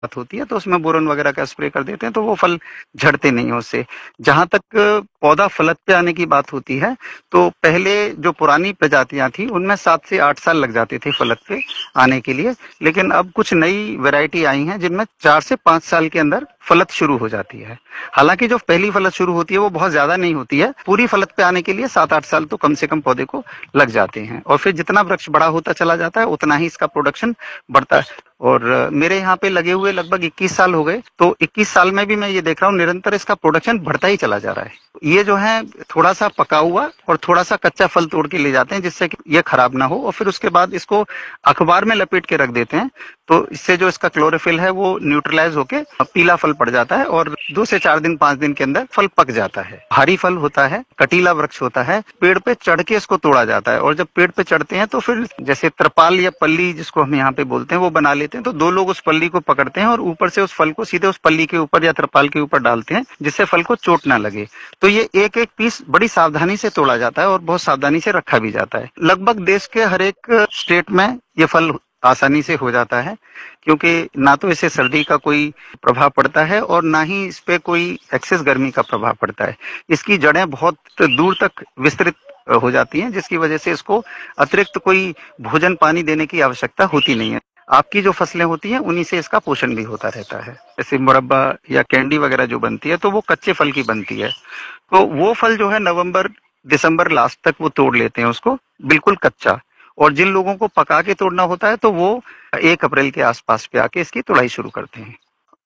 बात होती है तो उसमें बोरॉन वगैरह का स्प्रे कर देते हैं तो वो फल झड़ते नहीं हैं उससे। जहां तक पौधा फलत पे आने की बात होती है तो पहले जो पुरानी प्रजातियां थी उनमें 7 से 8 साल लग जाते थे फलत पे आने के लिए, लेकिन अब कुछ नई वैरायटी आई हैं जिनमें 4 से 5 साल के अंदर फलत शुरू हो जाती है। हालांकि जो पहली फलत शुरू होती है वो बहुत ज्यादा नहीं होती है, पूरी फलत पे आने के लिए 7-8 साल तो कम से कम पौधे को लग जाते हैं और फिर जितना वृक्ष बड़ा होता चला जाता है उतना ही इसका प्रोडक्शन बढ़ता है। और मेरे यहाँ पे लगे हुए लगभग 21 साल हो गए, तो 21 साल में भी मैं ये देख रहा हूँ निरंतर इसका प्रोडक्शन बढ़ता ही चला जा रहा है। ये जो है थोड़ा सा पका हुआ और थोड़ा सा कच्चा फल तोड़ के ले जाते हैं जिससे कि ये खराब ना हो, और फिर उसके बाद इसको अखबार में लपेट के रख देते हैं, तो इससे जो इसका क्लोरोफिल है वो न्यूट्रलाइज होके पीला फल पड़ जाता है और 2 से 4 दिन 5 दिन के अंदर फल पक जाता है। भारी फल होता है, कटीला वृक्ष होता है, पेड़ पे चढ़ के इसको तोड़ा जाता है और जब पेड़ पे चढ़ते हैं तो फिर जैसे त्रिपाल या पल्ली जिसको हम यहाँ पे बोलते हैं वो बना लेते हैं, तो 2 लोग उस पल्ली को पकड़ते हैं और ऊपर से उस फल को सीधे उस पल्ली के ऊपर या त्रिपाल के ऊपर डालते हैं जिससे फल को चोट ना लगे। तो ये एक एक पीस बड़ी सावधानी से तोड़ा जाता है और बहुत सावधानी से रखा भी जाता है। लगभग देश के हर एक स्टेट में ये फल आसानी से हो जाता है, क्योंकि ना तो इसे सर्दी का कोई प्रभाव पड़ता है और ना ही इस पे कोई एक्सेस गर्मी का प्रभाव पड़ता है। इसकी जड़ें बहुत दूर तक विस्तृत हो जाती हैं जिसकी वजह से इसको अतिरिक्त कोई भोजन पानी देने की आवश्यकता होती नहीं है। आपकी जो फसलें होती हैं उन्हीं से इसका पोषण भी होता रहता है। जैसे मुरब्बा या कैंडी वगैरह जो बनती है तो वो कच्चे फल की बनती है, तो वो फल जो है नवंबर दिसंबर लास्ट तक वो तोड़ लेते हैं उसको बिल्कुल कच्चा, और जिन लोगों को पका के तोड़ना होता है तो वो 1 अप्रैल के आसपास पे आके इसकी तोड़ाई शुरू करते हैं।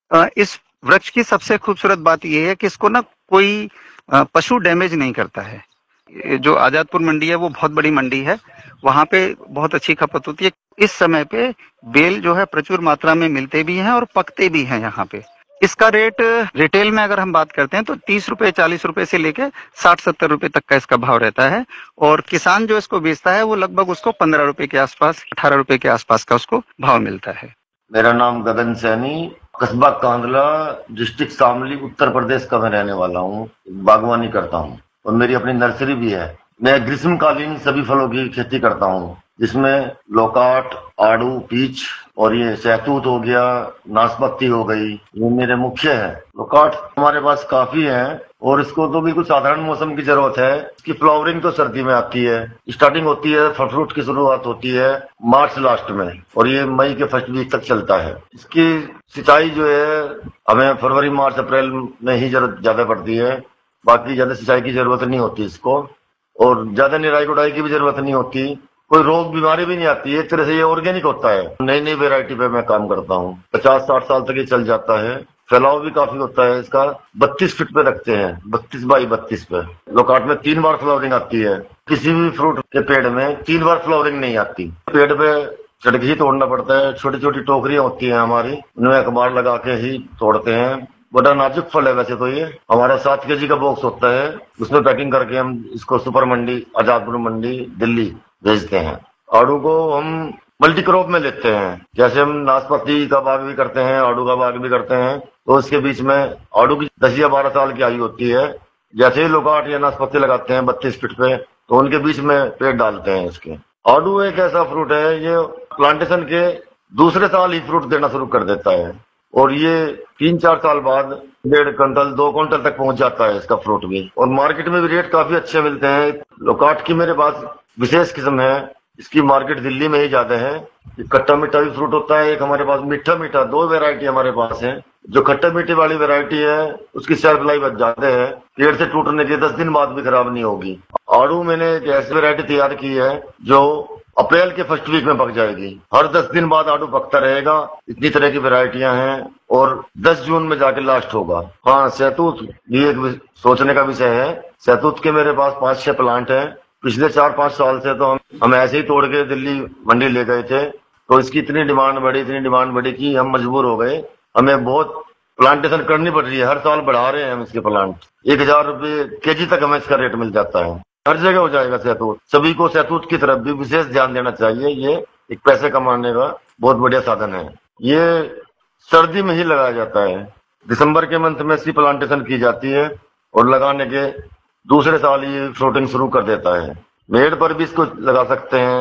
इस वृक्ष की सबसे खूबसूरत बात यह है कि इसको ना कोई पशु डैमेज नहीं करता है। ये जो आजादपुर मंडी है वो बहुत बड़ी मंडी है, वहां पे बहुत अच्छी खपत होती है। इस समय पे बेल जो है प्रचुर मात्रा में मिलते भी हैं और पकते भी हैं यहाँ पे। इसका रेट रिटेल में अगर हम बात करते हैं तो 30 रुपए 40 रुपए से लेके 60-70 रुपए तक का इसका भाव रहता है, और किसान जो इसको बेचता है वो लगभग उसको 15 रुपए के आसपास 18 रुपए के आसपास का उसको भाव मिलता है। मेरा नाम गगन सैनी, कस्बा कांदला, डिस्ट्रिक्ट शामली, उत्तर प्रदेश का मैं रहने वाला हूँ। बागवानी करता हूँ और मेरी अपनी नर्सरी भी है। मैं ग्रीष्मकालीन सभी फलों की खेती करता हूँ जिसमें लोकाट, आड़ू, पीच और ये सहतूत हो गया, नाशपाती हो गई, ये मेरे मुख्य है। लोकाट हमारे पास काफी है और इसको तो बिल्कुल साधारण मौसम की जरूरत है। इसकी फ्लावरिंग तो सर्दी में आती है, स्टार्टिंग होती है, फल फ्रूट की शुरुआत होती है मार्च लास्ट में और ये मई के फर्स्ट वीक तक चलता है। इसकी सिंचाई जो है हमें फरवरी मार्च अप्रैल में ही जरूरत ज्यादा पड़ती है, बाकी ज्यादा सिंचाई की जरूरत नहीं होती इसको, और ज्यादा निराई गुड़ाई की भी जरूरत नहीं होती। कोई रोग बीमारी भी नहीं आती है। एक तरह से ये ऑर्गेनिक होता है। नई नई वेरायटी पे मैं काम करता हूँ। 50-60 साल तक ये चल जाता है। फैलाव भी काफी होता है इसका। 32 फीट पे रखते हैं, 32 बाई 32 पे। लोकाट में 3 बार फ्लावरिंग आती है। किसी भी फ्रूट के पेड़ में 3 बार फ्लावरिंग नहीं आती। पेड़ पे चढ़ के ही तोड़ना पड़ता है। छोटी छोटी टोकरियां होती हैं हमारी, उनमें अखबार लगा के ही तोड़ते हैं। बड़ा नाजुक फल है वैसे तो ये। हमारा 7 केजी का बॉक्स होता है, उसमें पैकिंग करके हम इसको सुपर मंडी, आजादपुर मंडी, दिल्ली भेजते हैं। आड़ू को हम मल्टी क्रॉप में लेते हैं। जैसे हम नाशपाती का बाग भी करते हैं, आड़ू का बाग भी करते हैं, तो उसके बीच में आड़ू की 10 या 12 साल की आयु होती है। जैसे ही लोकाट या नाशपाती लगाते हैं 32 फीट पे, तो उनके बीच में पेड़ डालते हैं इसके। आड़ू एक ऐसा फ्रूट है, ये प्लांटेशन के दूसरे साल ही फ्रूट देना शुरू कर देता है और ये 3-4 साल बाद 1.5 क्विंटल 2 क्विंटल तक पहुंच जाता है इसका फ्रूट भी। और मार्केट में भी रेट काफी अच्छे मिलते हैं। लोकाट की मेरे पास विशेष किस्म है, इसकी मार्केट दिल्ली में ही ज्यादा है। खट्टा मीठा भी फ्रूट होता है। एक हमारे पास मीठा मीठा, 2 वेरायटी हमारे पास है। जो खट्टा मीठे वाली वेरायटी है उसकी शेल्फ लाइफ ज्यादा है, पेड़ से टूटने के 10 दिन बाद भी खराब नहीं होगी। आड़ू मैंने एक ऐसी वेरायटी तैयार की है जो अप्रैल के फर्स्ट वीक में पक जाएगी। हर 10 दिन बाद आड़ू पकता रहेगा। इतनी तरह की वेरायटियां हैं और 10 जून में जाके लास्ट होगा। हाँ, सहतूत भी एक सोचने का विषय है। सहतूत के मेरे पास 5-6 प्लांट हैं। पिछले 4-5 साल से तो हम ऐसे ही तोड़ के दिल्ली मंडी ले गए थे, तो इसकी इतनी डिमांड बढ़ी कि हम मजबूर हो गए। हमें बहुत प्लांटेशन करनी पड़ रही है। हर साल बढ़ा रहे हैं हम इसके प्लांट। 1000 रुपये केजी तक हमें इसका रेट मिल जाता है। हर जगह हो जाएगा सहतूत। सभी को सहतूत की तरफ भी विशेष ध्यान देना चाहिए। ये एक पैसे कमाने का बहुत बढ़िया साधन है। ये सर्दी में ही लगाया जाता है। दिसंबर के मंथ में इसकी प्लांटेशन की जाती है और लगाने के दूसरे साल ये फ्रूटिंग शुरू कर देता है। मेड़ पर भी इसको लगा सकते हैं,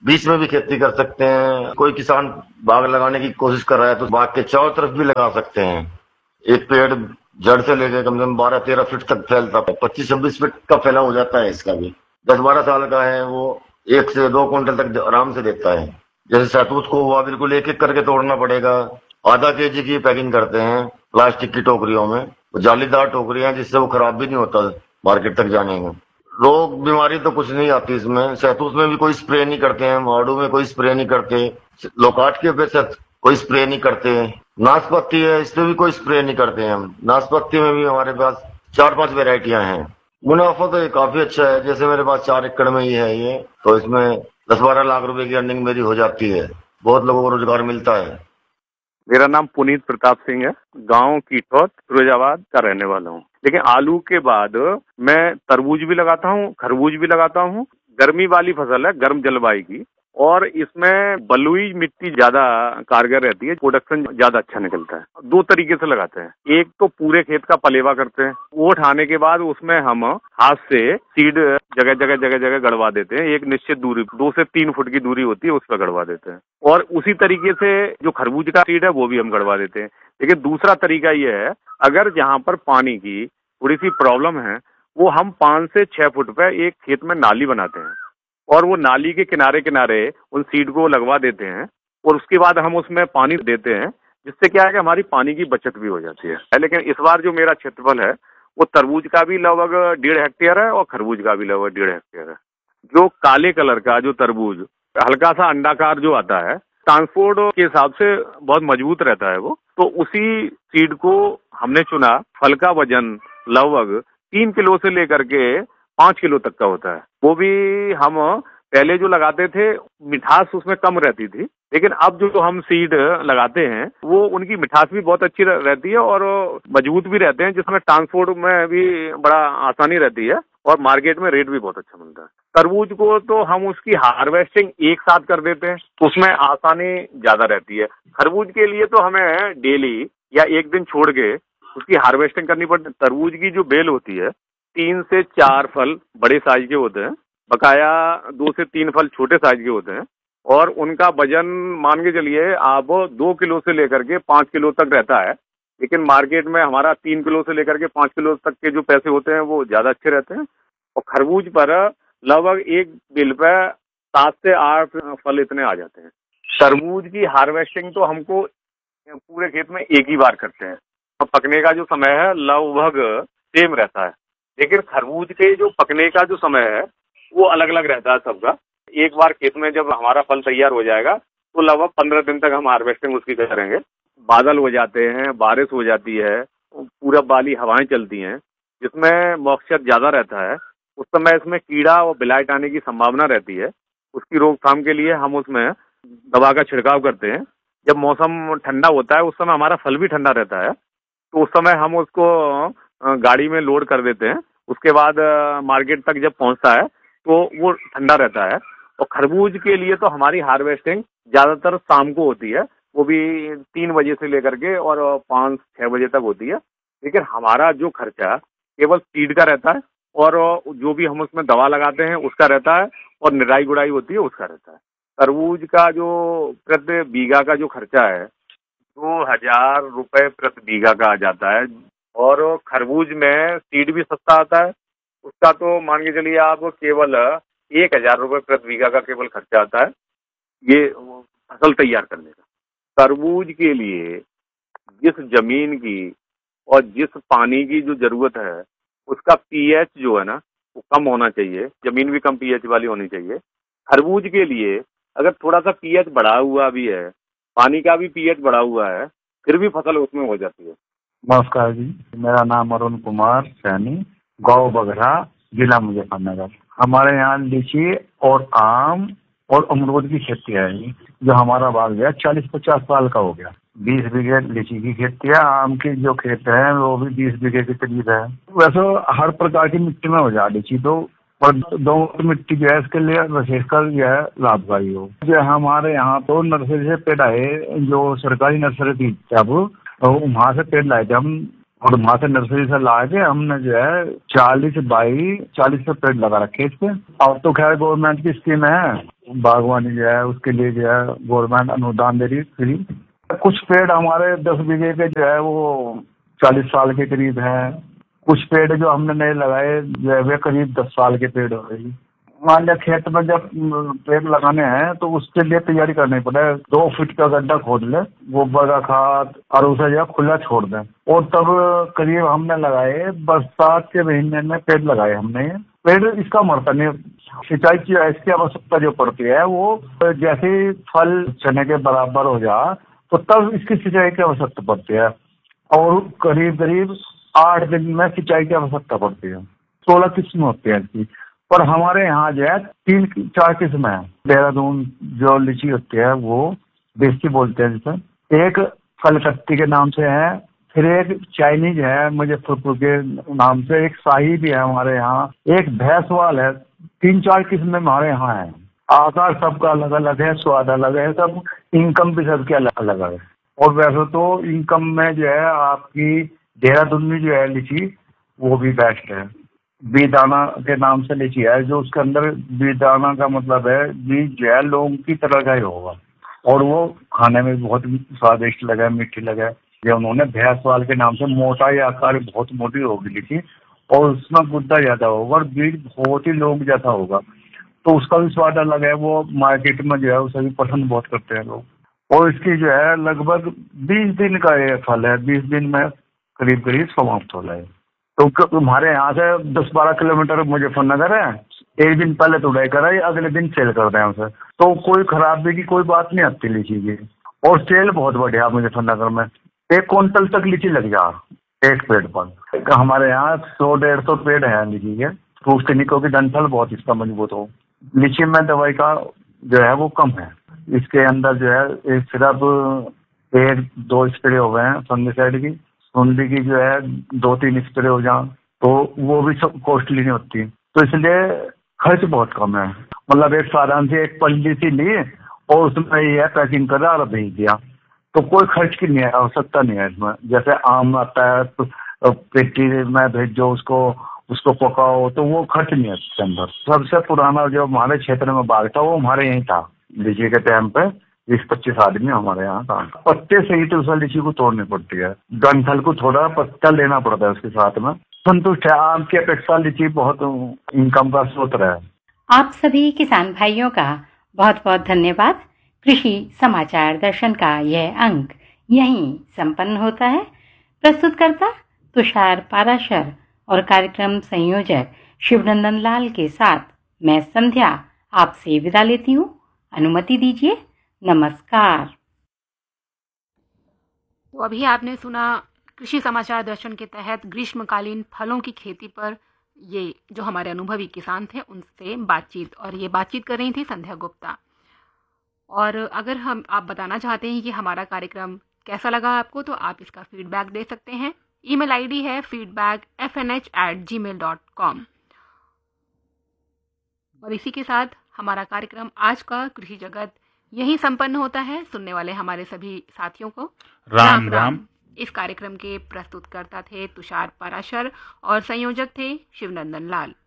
बीच में भी खेती कर सकते हैं। कोई किसान बाग लगाने की कोशिश कर रहा है तो बाग के चारों तरफ भी लगा सकते हैं। एक पेड़ जड़ से लेकर कम से कम 12-13 फीट तक फैलता है, 25-26 फीट का फैला हो जाता है। इसका भी 10-12 साल का है वो, 1 से 2 क्विंटल तक आराम से देता है। जैसे शहतूत को हुआ, बिल्कुल एक एक करके तोड़ना पड़ेगा। आधा केजी की पैकिंग करते हैं प्लास्टिक की टोकरियों में, जालीदार टोकरियां, जिससे वो खराब भी नहीं होता मार्केट तक जाने में। रोग बीमारी तो कुछ नहीं आती इसमें। शहतूत में भी कोई स्प्रे नहीं करते हैं, माड़ू में कोई स्प्रे नहीं करते, लोकाट के पे कोई स्प्रे नहीं करते। नाशपाती है, इस पे भी कोई स्प्रे नहीं करते हैं हम। नाशपाती में भी हमारे पास 4-5 वेराइटियां हैं। मुनाफा तो ये काफी अच्छा है। जैसे मेरे पास 4 एकड़ में ही है ये, तो इसमें 10-12 लाख रुपए की अर्निंग मेरी हो जाती है। बहुत लोगों को रोजगार मिलता है। मेरा नाम पुनीत प्रताप सिंह है। गांव कीठौत, फिरोजाबाद का रहने वाला हूँ। लेकिन आलू के बाद मैं तरबूज भी लगाता हूँ, खरबूज भी लगाता हूँ। गर्मी वाली फसल है, गर्म जलवायु की, और इसमें बलुई मिट्टी ज्यादा कारगर रहती है, प्रोडक्शन ज्यादा अच्छा निकलता है। 2 तरीके से लगाते हैं। एक तो पूरे खेत का पलेवा करते हैं, वो उठाने के बाद उसमें हम हाथ से सीड जगह जगह जगह जगह गड़वा देते हैं। एक निश्चित दूरी, 2 से 3 फुट की दूरी होती है, उस पर गड़वा देते हैं। और उसी तरीके से जो खरबूज का सीड है वो भी हम गड़वा देते हैं। लेकिन दूसरा तरीका ये है, अगर जहाँ पर पानी की थोड़ी सी प्रॉब्लम है, वो हम 5 से 6 फुट पे एक खेत में नाली बनाते हैं, और वो नाली के किनारे किनारे उन सीड को लगवा देते हैं, और उसके बाद हम उसमें पानी देते हैं, जिससे क्या है कि हमारी पानी की बचत भी हो जाती है। लेकिन इस बार जो मेरा क्षेत्रफल है वो तरबूज का भी लगभग 1.5 हेक्टेयर है और खरबूज का भी लगभग 1.5 हेक्टेयर है। जो काले कलर का जो तरबूज, हल्का सा अंडाकार जो आता है, ट्रांसपोर्ट के हिसाब से बहुत मजबूत रहता है वो, तो उसी सीड को हमने चुना। फल का वजन लगभग 3 किलो से लेकर के 5 किलो तक का होता है। वो भी हम पहले जो लगाते थे, मिठास उसमें कम रहती थी, लेकिन अब जो हम सीड लगाते हैं वो उनकी मिठास भी बहुत अच्छी रहती है और मजबूत भी रहते हैं, जिसमें ट्रांसपोर्ट में भी बड़ा आसानी रहती है और मार्केट में रेट भी बहुत अच्छा मिलता है। तरबूज को तो हम उसकी हार्वेस्टिंग एक साथ कर देते हैं, तो उसमें आसानी ज्यादा रहती है। खरबूज के लिए तो हमें डेली या एक दिन छोड़ के उसकी हार्वेस्टिंग करनी पड़ती है। तरबूज की जो बेल होती है, 3 से 4 फल बड़े साइज के होते हैं, बकाया 2 से 3 फल छोटे साइज के होते हैं, और उनका वजन मान के चलिए आप 2 किलो से लेकर के 5 किलो तक रहता है। लेकिन मार्केट में हमारा 3 किलो से लेकर के 5 किलो तक के जो पैसे होते हैं वो ज्यादा अच्छे रहते हैं। और खरबूज पर लगभग एक बेल पे 7 से 8 फल इतने आ जाते हैं। तरबूज की हार्वेस्टिंग तो हमको पूरे खेत में एक ही बार करते हैं, और पकने का जो समय है लगभग सेम रहता है। लेकिन खरबूज के जो पकने का जो समय है वो अलग अलग रहता है सबका। एक बार खेत में जब हमारा फल तैयार हो जाएगा तो लगभग 15 दिन तक हम हार्वेस्टिंग उसकी करेंगे। बादल हो जाते हैं, बारिश हो जाती है, पूरब वाली हवाएं चलती हैं, जिसमें मॉइस्चर ज्यादा रहता है। उस समय इसमें कीड़ा और बिलाइट आने की संभावना रहती है। उसकी रोकथाम के लिए हम उसमें दवा का छिड़काव करते हैं। जब मौसम ठंडा होता है उस समय हमारा फल भी ठंडा रहता है, तो उस समय हम उसको गाड़ी में लोड कर देते हैं। उसके बाद मार्केट तक जब पहुंचता है तो वो ठंडा रहता है। और खरबूज के लिए तो हमारी हार्वेस्टिंग ज्यादातर शाम को होती है, वो भी 3 बजे से लेकर के और 5-6 बजे तक होती है। लेकिन हमारा जो खर्चा केवल सीड का रहता है, और जो भी हम उसमें दवा लगाते हैं उसका रहता है, और निराई गुड़ाई होती है उसका रहता है। तरबूज का जो प्रति बीघा का जो खर्चा है 2,000 रुपए प्रति बीघा का आ जाता है। और खरबूज में सीड भी सस्ता आता है, उसका तो मान के चलिए आप केवल 1,000 रुपए प्रति बीघा का केवल खर्चा आता है ये फसल तैयार करने का। तरबूज के लिए जिस जमीन की और जिस पानी की जो जरूरत है, उसका पीएच जो है ना वो कम होना चाहिए। जमीन भी कम पीएच वाली होनी चाहिए। खरबूज के लिए अगर थोड़ा सा पीएच बढ़ा हुआ भी है, पानी का भी पीएच बढ़ा हुआ है, फिर भी फसल उसमें हो जाती है। नमस्कार जी, मेरा नाम अरुण कुमार सैनी, गाँव बगरा, जिला मुजफ्फरनगर। हमारे यहाँ लीची और आम और अमरूद की खेती है। जो हमारा बाग गया 40-50 साल का हो गया। 20 बीघे लीची की खेती है, आम की जो खेत है वो भी 20 बीघे के करीब है। वैसे हर प्रकार की मिट्टी में हो जाए लीची तो, और दोमट मिट्टी जो है इसके लिए विशेषकर जो है लाभकारी हो। जो हमारे यहाँ तो नर्सरी से पेड़ आए, जो सरकारी नर्सरी थी, जब वहां से पेड़ लाए थे हम और वहां से नर्सरी से ला के हमने जो है 40 बाई 40 से पेड़ लगा रखे इस पे। अब तो खैर गवर्नमेंट की स्कीम है, बागवानी जो है उसके लिए जो है गवर्नमेंट अनुदान दे रही है फ्री। कुछ पेड़ हमारे 10 बीघे के जो है वो 40 साल के करीब है। कुछ पेड़ जो हमने नए लगाए जो है वे करीब 10 साल के पेड़ हो गए। मान लिया खेत में जब पेड़ लगाने हैं तो उसके लिए तैयारी करनी पड़े। 2 फीट का गड्ढा खोद ले, गोबर का खाद और उसे जो खुला छोड़ दें। और तब करीब हमने लगाए बरसात के महीने में पेड़ लगाए हमने। पेड़ इसका मरता नहीं। सिंचाई की इसकी आवश्यकता जो पड़ती है वो जैसे फल चने के बराबर हो जा तो तब इसकी सिंचाई की आवश्यकता पड़ती है। और करीब करीब 8 दिन में सिंचाई की आवश्यकता पड़ती है। 16 किस्म होती है इसकी। पर हमारे यहाँ जो है 3-4 किस्म है। देहरादून जो लीची होती है वो देसी बोलते हैं जिसे। एक कलकत्ती के नाम से है, फिर एक चाइनीज है मुजफ्फरपुर के नाम से, एक शाही भी है हमारे यहाँ, एक भैंसवाल है। 3-4 किस्म हमारे यहाँ है। आकार सबका अलग अलग है, स्वाद अलग है, सब इनकम भी सबकी अलग अलग है। और वैसे तो इनकम में जो है आपकी देहरादून में जो है लीची वो भी बेस्ट है। बीदाना के नाम से लीची है, जो उसके अंदर बीदाना का मतलब है बीज जो है लौंग की तरह का ही होगा और वो खाने में बहुत स्वादिष्ट लगा, मीठी लगा। ये उन्होंने भैंसवाल के नाम से मोटा या आकार बहुत मोटी होगी लीची और उसमें गुद्दा ज्यादा होगा और बीज बहुत ही लौंग जैसा होगा, तो उसका भी स्वाद अलग है। वो मार्केट में जो है उसे भी पसंद बहुत करते हैं लोग। और इसकी जो है लगभग 20 दिन का ये फल है, 20 दिन में करीब करीब समाप्त हो जाए। तो हमारे यहाँ से 10-12 किलोमीटर मुजफ्फरनगर है। एक दिन पहले तुड़ाई कराई, अगले दिन सेल करते हैं उसे। तो कोई खराबी की कोई बात नहीं आती लीची की। और सेल बहुत बढ़िया मुजफ्फरनगर में। 1 क्विंटल तक लीची लग जा एक पेड़ पर। हमारे यहाँ 100-150 पेड़ है लीची के। फ्रूट के निको की डंठल बहुत इसका मजबूत हो। लीची में दवाई का जो है वो कम है। इसके अंदर जो है सिर्फ 1-2 स्प्रे हो गए हैं फंगिसाइड की। सुंडी की जो है 2-3 स्प्रे हो जाए तो वो भी सब कॉस्टली नहीं होती। तो इसलिए खर्च बहुत कम है। मतलब एक साधारण से एक पल्ली सी ली और उसमें ये पैकिंग करा और भेज दिया, तो कोई खर्च की नहीं है, आवश्यकता नहीं है इसमें। जैसे आम आता है तो पेटी में भेजो उसको पकाओ, तो वो खर्च नहीं है इसके अंदर। सबसे पुराना जो हमारे क्षेत्र में बाग था वो हमारे यहीं था। लीची के टाइम पे 20-25 आदमी हमारे यहाँ था। पत्ते से ही तो उस लीची को तोड़नी पड़ती है। डंठल को थोड़ा पत्ता लेना पड़ता है उसके साथ में। संतुष्ट है। आम की अपेक्षा लीची बहुत इनकम का स्रोत है। आप सभी किसान भाइयों का बहुत बहुत धन्यवाद। कृषि समाचार दर्शन का यह अंक यहीं संपन्न होता है। प्रस्तुतकर्ता तुषार पाराशर और कार्यक्रम संयोजक शिवनंदन लाल के साथ मैं संध्या आपसे विदा लेती हूँ। अनुमति दीजिए। नमस्कार। तो अभी आपने सुना कृषि समाचार दर्शन के तहत ग्रीष्मकालीन फलों की खेती पर ये जो हमारे अनुभवी किसान थे उनसे बातचीत, और ये बातचीत कर रही थी संध्या गुप्ता। और अगर आप बताना चाहते हैं कि हमारा कार्यक्रम कैसा लगा आपको, तो आप इसका फीडबैक दे सकते हैं। ईमेल आईडी है feedback@fnh@gmail.com। और इसी के साथ हमारा कार्यक्रम आज का कृषि जगत यही संपन्न होता है। सुनने वाले हमारे सभी साथियों को राम राम। इस कार्यक्रम के प्रस्तुतकर्ता थे तुषार पाराशर और संयोजक थे शिवनंदन लाल।